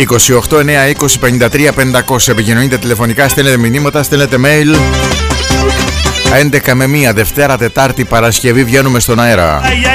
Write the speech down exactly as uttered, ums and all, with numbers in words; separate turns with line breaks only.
είκοσι οκτώ εννιά είκοσι πενήντα τρία πεντακόσια. Επικοινωνείτε τηλεφωνικά, στέλνετε μηνύματα, στέλνετε mail. έντεκα με μία, Δευτέρα, Τετάρτη, Παρασκευή βγαίνουμε στον αέρα.